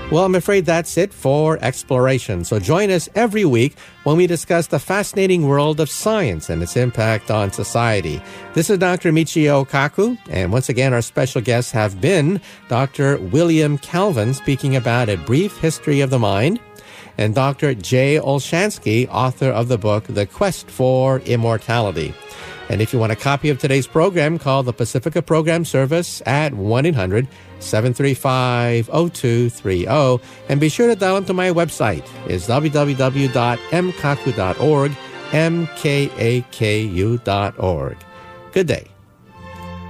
Well, I'm afraid that's it for Exploration. So join us every week when we discuss the fascinating world of science and its impact on society. This is Dr. Michio Kaku, and once again, our special guests have been Dr. William Calvin, speaking about A Brief History of the Mind, and Dr. Jay Olshansky, author of the book The Quest for Immortality. And if you want a copy of today's program, call the Pacifica Program Service at 1-800-735-0230. And be sure to dial into my website. It's www.mkaku.org, mkaku.org. Good day.